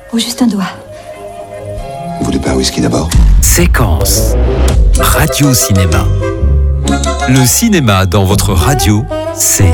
Ou juste un doigt. Vous voulez pas un whisky d'abord ? Séquence. Radio Cinéma. Le cinéma dans votre radio, c'est